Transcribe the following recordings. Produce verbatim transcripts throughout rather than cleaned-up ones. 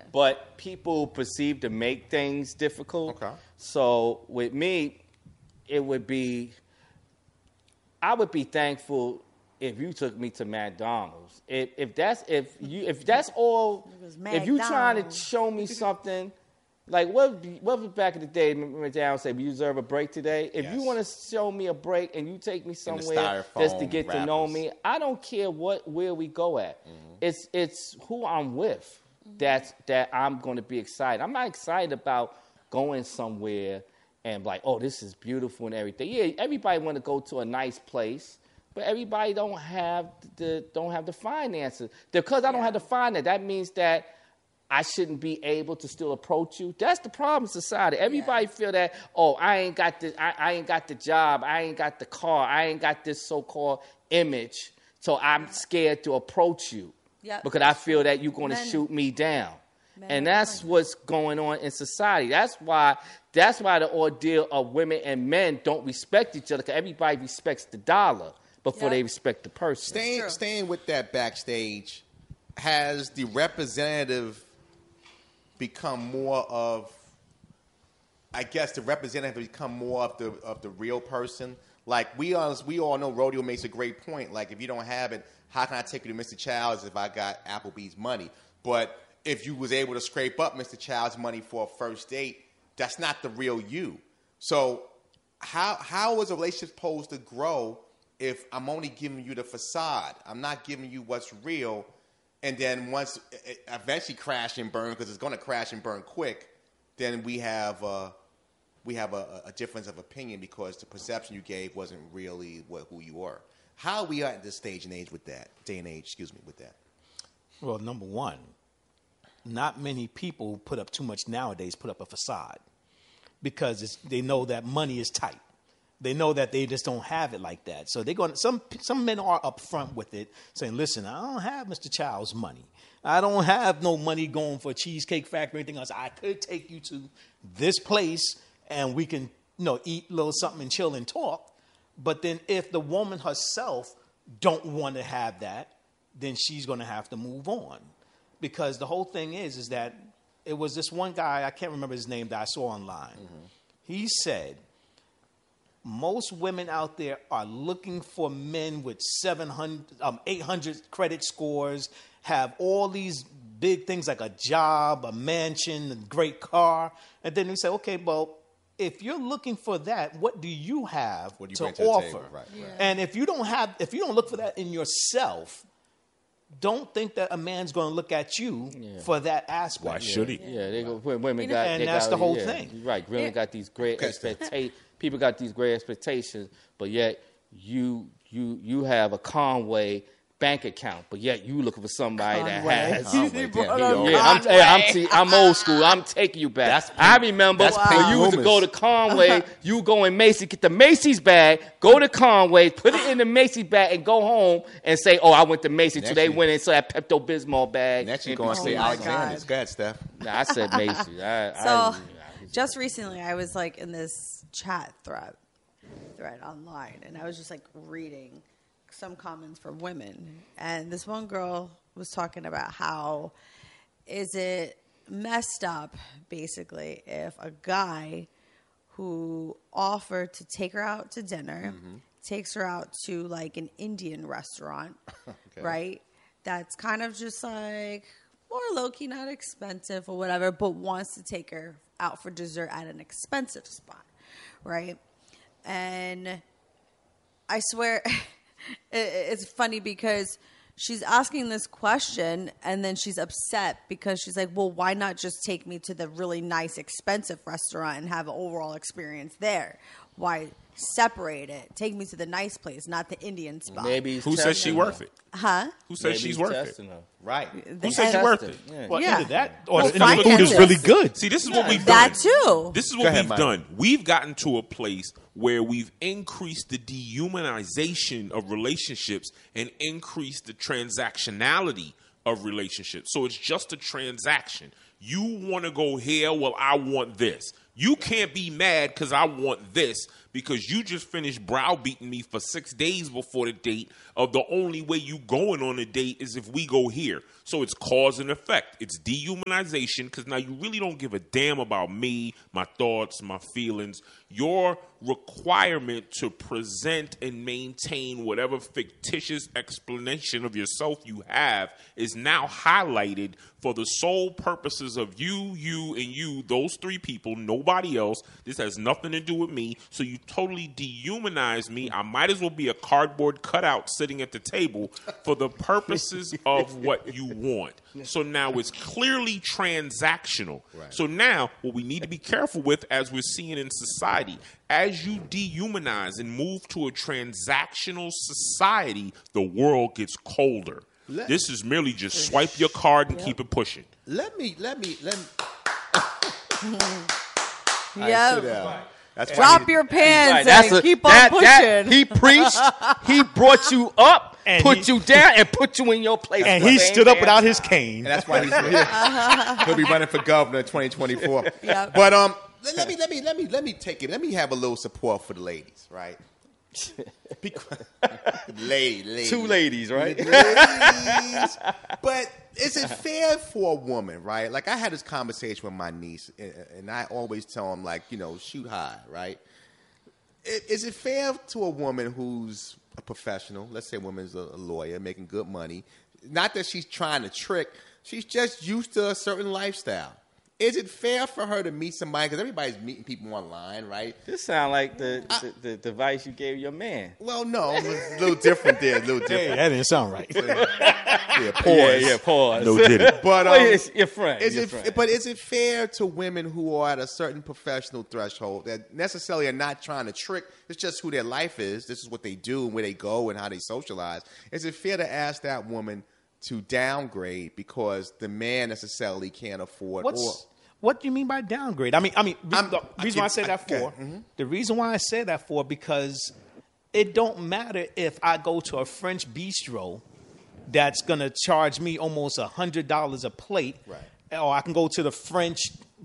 but people perceive to make things difficult. Okay. So with me, it would be, I would be thankful if you took me to McDonald's. If if that's if you if that's all, if you trying to show me something. Like, what what was back in the day, remember Dad said, you deserve a break today? If yes. you want to show me a break and you take me somewhere just to get wrappers. to know me, I don't care what where we go at. Mm-hmm. It's it's who I'm with mm-hmm. that's, that I'm going to be excited. I'm not excited about going somewhere and like, oh, this is beautiful and everything. Yeah, everybody want to go to a nice place, but everybody don't have the don't have the finances. Because I don't have the finance, that means that I shouldn't be able to still approach you. That's the problem in society. Everybody yeah. feel that, oh, I ain't got the, I, I ain't got the job, I ain't got the car, I ain't got this so-called image, so I'm scared to approach you yep. because I feel that you're going to shoot me down. Men and that's what's going on in society. That's why that's why the ordeal of women and men don't respect each other, because everybody respects the dollar before yep. they respect the person. Staying, staying with that backstage, has the representative become more of, I guess the representative become more of the of the real person? Like, we all, we all know Rodeo makes a great point. Like, if you don't have it, how can I take you to Mister Childs if I got Applebee's money? But if you was able to scrape up Mister Childs' money for a first date, that's not the real you. So how how is a relationship supposed to grow if I'm only giving you the facade? I'm not giving you what's real. And then once it eventually crash and burn, because it's going to crash and burn quick, then we have uh, we have a, a difference of opinion because the perception you gave wasn't really what, who you were. How are we at this stage and age with that, day and age, excuse me, with that? Well, number one, not many people put up too much nowadays, put up a facade, because it's, they know that money is tight. They know that they just don't have it like that. So they're going. Some some men are upfront with it, saying, "Listen, I don't have Mister Child's money. I don't have no money going for a Cheesecake Factory or anything else. I could take you to this place and we can, you know, eat a little something and chill and talk. But then if the woman herself don't want to have that, then she's going to have to move on, because the whole thing is is that it was this one guy, I can't remember his name, that I saw online. Mm-hmm. He said, most women out there are looking for men with seven hundred, um, eight hundred credit scores, have all these big things like a job, a mansion, a great car. And then we say, okay, well, if you're looking for that, what do you have what do you to bring to offer? the table? Right, yeah. right. And if you don't have, if you don't look for that in yourself, don't think that a man's going to look at you yeah. for that aspect. Why should he? Yeah, they go, women got, and they that's got, the whole yeah, thing. Right, women yeah. got these great expectations. People got these great expectations, but yet you you you have a Conway bank account, but yet you looking for somebody Conway. that has. Conway, yeah, yeah I'm, hey, I'm, t- I'm old school. I'm taking you back. That's I remember that's when wow. you used to go to Conway, you go in Macy's, get the Macy's bag, go to Conway, put it in the Macy's bag, and go home and say, "Oh, I went to Macy's." So they went and saw that Pepto Bismol bag. Next you going to say Alexander's. Go ahead, Steph. Nah, I said Macy's. I, so I, I, just recently, I was like in this chat thread, thread online, and I was just like reading some comments from women, and this one girl was talking about how is it messed up, basically, if a guy who offered to take her out to dinner mm-hmm. takes her out to like an Indian restaurant, okay. right? That's kind of just like more low-key, not expensive or whatever, but wants to take her out for dessert at an expensive spot, right? And I swear... It's funny because she's asking this question and then she's upset because she's like, well, why not just take me to the really nice, expensive restaurant and have an overall experience there? Why separate it? Take me to the nice place, not the Indian spot. Maybe Who says she's worth it? Huh? Who says she's worth it? Her. Right. Who says she's worth it? Yeah. Well, yeah. either that or well, the food is really good. See, this is yeah. what we've that done. That too. This is what ahead, we've Mike. done. We've gotten to a place where we've increased the dehumanization of relationships and increased the transactionality of relationships. So it's just a transaction. You want to go here? Well, I want this. You can't be mad because I want this because you just finished browbeating me for six days before the date of the only way you going on a date is if we go here. So it's cause and effect. It's dehumanization because now you really don't give a damn about me, my thoughts, my feelings. Your requirement to present and maintain whatever fictitious explanation of yourself you have is now highlighted for the sole purposes of you, you, and you, those three people, nobody else. This has nothing to do with me. So you totally dehumanize me. I might as well be a cardboard cutout sitting at the table for the purposes of what you want. So now it's clearly transactional. Right. So now what we need to be careful with, as we're seeing in society, as you dehumanize and move to a transactional society, the world gets colder. Let, this is merely just swipe your card and yep. keep it pushing. Let me, let me, let me. Yeah. That's Drop he, your pants right. and That's a, keep that, on that, pushing. he preached. He brought you up, and put he, you down, and put you in your place. And he stood up without his cane. And that's why he's here. He'll be running for governor in twenty twenty-four. Yep. But um, let, let me let me let me let me take it. Let me have a little support for the ladies, right? Because, lady, lady. Two ladies, right? Ladies. But is it fair for a woman, right? Like I had this conversation with my niece, and I always tell them, like, you know, shoot high, right? Is it fair to a woman who's a professional, let's say a woman's a lawyer, making good money, not that she's trying to trick, she's just used to a certain lifestyle. Is it fair for her to meet somebody? Because everybody's meeting people online, right? This sound like the, I, the, the, the advice you gave your man. Well, no, it's a little different there, a little different. Hey, that didn't sound right. Yeah, pause. Yeah, yeah, pause. No, did it. But um, well, it's your friend. Is your it? friend. But is it fair to women who are at a certain professional threshold that necessarily are not trying to trick? It's just who their life is. This is what they do and where they go and how they socialize. Is it fair to ask that woman to downgrade because the man necessarily can't afford? What's, or, what do you mean by downgrade? I mean, I mean, I'm, the reason I why I say that okay. for mm-hmm. the reason why I say that for because it don't matter if I go to a French bistro that's gonna charge me almost a hundred dollars a plate, right? Or I can go to the French,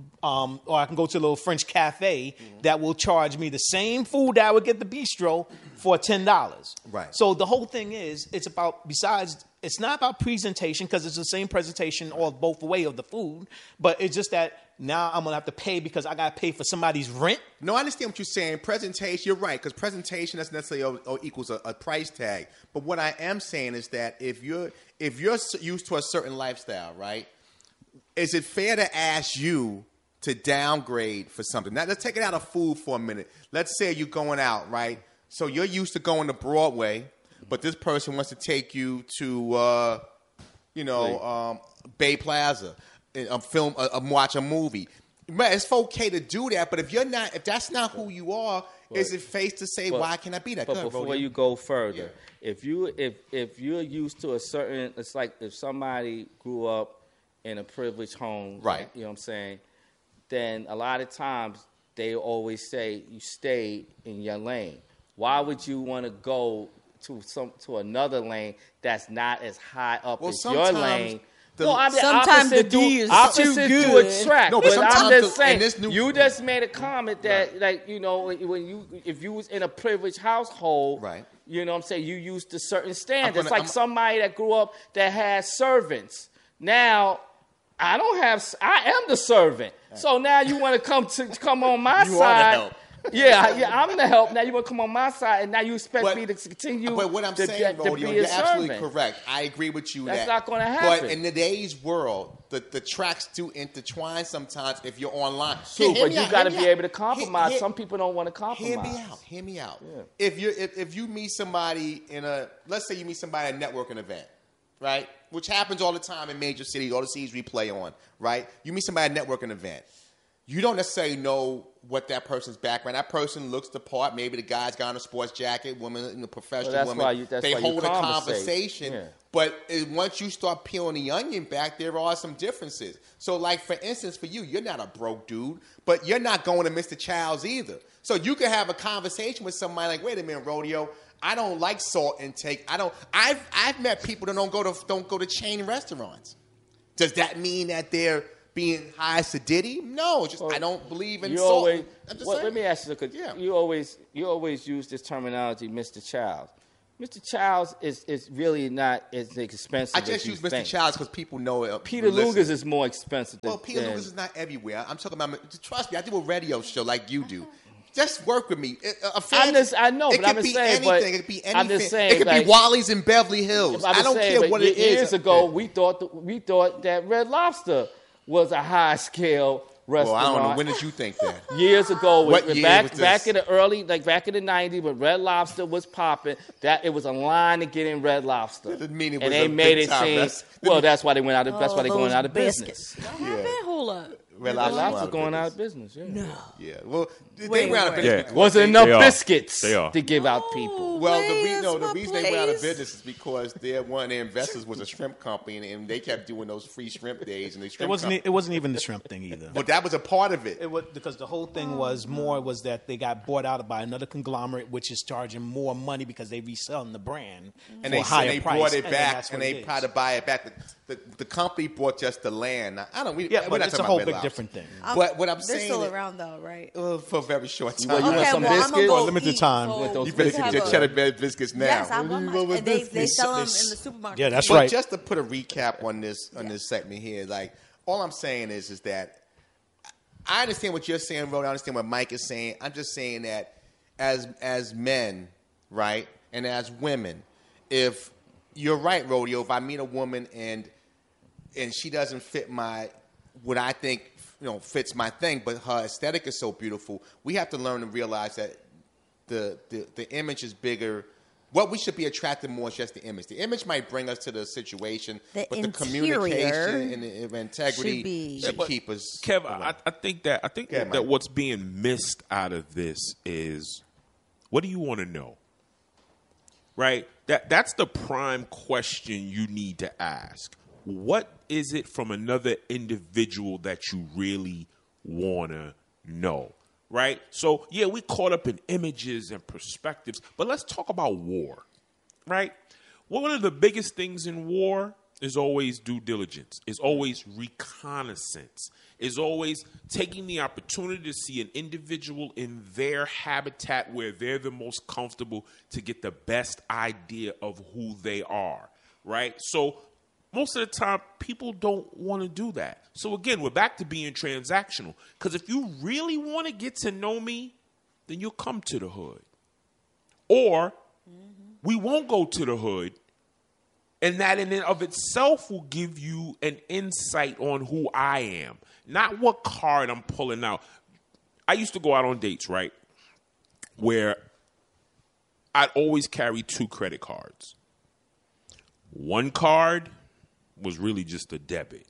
um, or I can go to a little French cafe mm-hmm. that will charge me the same food that I would get the bistro for ten dollars. Right. So the whole thing is, it's about besides. It's not about presentation because it's the same presentation all both way of the food, but it's just that now I'm gonna have to pay because I gotta pay for somebody's rent. No, I understand what you're saying. Presentation, you're right, because presentation doesn't necessarily or, or equals a, a price tag. But what I am saying is that if you're if you're used to a certain lifestyle, right, is it fair to ask you to downgrade for something? Now, let's take it out of food for a minute. Let's say you're going out, right? So you're used to going to Broadway, but this person wants to take you to, uh, you know, um, Bay Plaza, and film, uh, watch a movie. It's okay to do that, but if you're not, if that's not who you are, but, is it fair to say, well, why can I be that? But Go before ahead, you go further, yeah. if you if if you're used to a certain, it's like if somebody grew up in a privileged home, right? You know what I'm saying? Then a lot of times they always say you stay in your lane. Why would you want to go to some to another lane that's not as high up well, as your lane? The, no, I'm the sometimes opposite the D to, is opposite too to good. attract. No, but but I'm sometimes just the- saying, and this new- you just made a comment that, Right. like, you know, when you if you was in a privileged household, Right. you know what I'm saying, you used to certain standards. gonna- like I'm- somebody that grew up that has servants. Now, I don't have, I am the servant. So now you want to come to come on my You are the side. help. Yeah, yeah, I'm the help. Now you want to come on my side, and now you expect But- me to continue But what I'm to, saying, to, to Rodeo, be you're a absolutely servant. correct. I agree with you. That's that, not gonna happen. But in today's world, the, the tracks do intertwine sometimes if you're online. True, Hear- hear but me you out, got to hear be me out. able to compromise. Hear- hear- Some people don't want to compromise. Hear me out. Hear me out. Yeah. If you if, if you meet somebody in a, let's say you meet somebody at a networking event, right? Which happens all the time in major cities, all the cities we play on, right? You meet somebody at a networking event. You don't necessarily know what that person's background. That person looks the part. Maybe the guy's got on a sports jacket, woman in a professional Well, that's woman. why you- that's they why you hold a conversate. conversation. Yeah. But it, once you start peeling the onion back, there are some differences. So, like, for instance, for you, you're not a broke dude, but you're not going to Mister Childs either. So you can have a conversation with somebody like, wait a minute, Rodeo, I don't like salt intake. I don't. I've I've met people that don't go to don't go to chain restaurants. Does that mean that they're being high as to Diddy. No, just I don't believe in You salt. always. I'm just Well, saying. let me ask you, because Yeah. you always you always use this terminology, Mister Childs. Mister Childs is, is really not as expensive I as just you use Mister think. Childs because people know it. Peter listen. Luger's is more expensive. Well, than, Peter than- Lucas is not everywhere. I'm talking about. Trust me, I do a radio show like you do. Just work with me. A- A fan, I'm just- I know, it but could I'm just be saying, but anything. It could be anything. I'm just saying, it could like- be Wally's in Beverly Hills. I'm I don't saying, care but what it is. Years ago, we thought th- we thought that Red Lobster was a high scale Well, restaurant. I don't know. When did you think that? Years ago, What with- year back was this? back in the early, like back in the nineties, when Red Lobster was popping, that it was a line to get in Red Lobster, Didn't mean it and was they a made big it time seem. rest- Well, that's why they went out of. That's why they're going those out of biscuits. business. What happened? Hold up. Red Red Lobster's Lobster's out going of out of business. Yeah. No. Yeah. Well, they Wait, went out of wait. business. Yeah. because Wasn't they- enough They are. biscuits They are. to give out people. Well, the, re- Where's no, the my reason they went out of place? business is because their one of their investors was a shrimp company, and, and they kept doing those free shrimp days, and they shrimp It wasn't. company- It wasn't even the shrimp thing either. But that was a part of it. It was because the whole thing was more was that they got bought out by another conglomerate, which is charging more money because they reselling the brand and for they, a higher and they price. brought it and then back, that's and what they it is. tried to buy it back. The, the, the company bought just the land. Now, I don't. We, Yeah, we're but not it's a talking whole about big Red Lobster. different thing. But what I'm They're saying still is- around though, right? Uh, for a very short time. want- you want Okay, some well, I'm biscuits? gonna go Limited eat, time. so With those You we better can get have your a- cheddar bread biscuits now. Yes, I want my. What And they, this- they this- sell them in this- the supermarket. Yeah, that's But right. just to put a recap on this on this segment here, like all I'm saying is is that I understand what you're saying, Rod. I understand what Mike is saying. I'm just saying that as as men, right, and as women, if you're right, Rodeo, if I meet a woman and and she doesn't fit my what I think you know fits my thing, but her aesthetic is so beautiful, we have to learn to realize that the the, the image is bigger. What we should be attracted more is just the image. The image might bring us to the situation, The but the interior communication and the integrity should be- should Yeah, but keep us. Kev, around. I, I think that I think Go ahead, that Mike. what's being missed out of this is what do you want to know? Right? That that's the prime question you need to ask. What is it from another individual that you really want to know? Right? So, yeah, we caught up in images and perspectives, but let's talk about war. Right? One of the biggest things in war is always due diligence, is always reconnaissance, is always taking the opportunity to see an individual in their habitat where they're the most comfortable to get the best idea of who they are, right? So most of the time, people don't want to do that. So again, we're back to being transactional, because if you really want to get to know me, then you'll come to the hood. Or we won't go to the hood, and that in and of itself will give you an insight on who I am, not what card I'm pulling out. I used to go out on dates, right, where I'd always carry two credit cards. One card was really just a debit.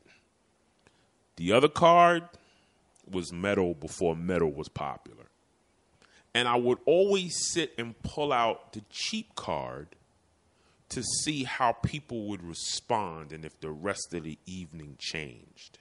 The other card was metal before metal was popular. And I would always sit and pull out the cheap card to see how people would respond and if the rest of the evening changed.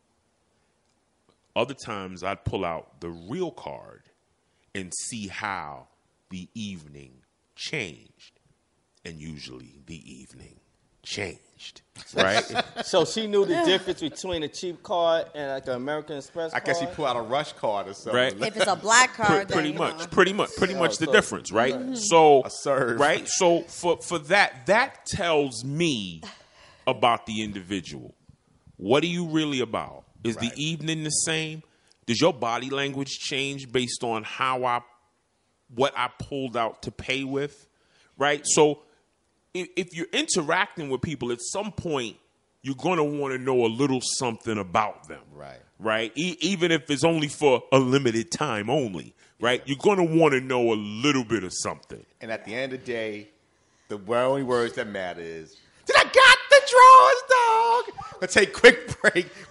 Other times I'd pull out the real card and see how the evening changed. And usually the evening changed, right? So she knew the difference between a cheap card and like an American Express I card. guess he pulled out a rush card or something. Right. If it's a black Pre- card, pretty then, you much, know. pretty much, pretty Yeah, much the so- difference, right? So, A serve. right? So for for that, that tells me about the individual. What are you really about? Is Right. the evening the same? Does your body language change based on how I, what I pulled out to pay with, right? So if, if you're interacting with people, at some point you're going to want to know a little something about them, Right. right? E- even if it's only for a limited time only, right? You're going to want to know a little bit of something. And at the end of the day, the only words that matter is, did I got the drawers, dog? Let's take a quick break.